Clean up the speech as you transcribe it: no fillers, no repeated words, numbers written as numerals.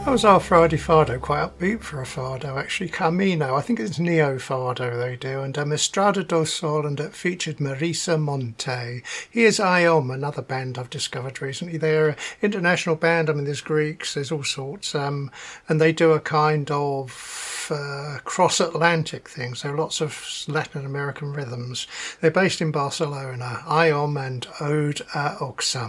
That was our Friday Fado, quite upbeat for a Fado actually. Camino, I think it's Neo Fado they do, and Estrada do Sol, and it featured Marisa Monte. Here's IOM, another band I've discovered recently. They're an international band. I mean, there's Greeks, there's all sorts, and they do a kind of cross-Atlantic thing, so lots of Latin American rhythms. They're based in Barcelona. IOM and Ode a Oxam.